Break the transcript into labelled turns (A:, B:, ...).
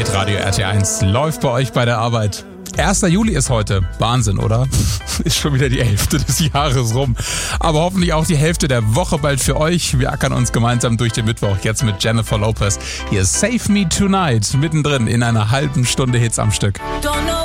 A: Hitradio RT1 läuft bei euch bei der Arbeit. 1. Juli ist heute. Wahnsinn, oder? Ist schon wieder die Hälfte des Jahres rum. Aber hoffentlich auch die Hälfte der Woche bald für euch. Wir ackern uns gemeinsam durch den Mittwoch. Jetzt mit Jennifer Lopez. Hier ist Save Me Tonight. Mittendrin in einer halben Stunde Hits am Stück.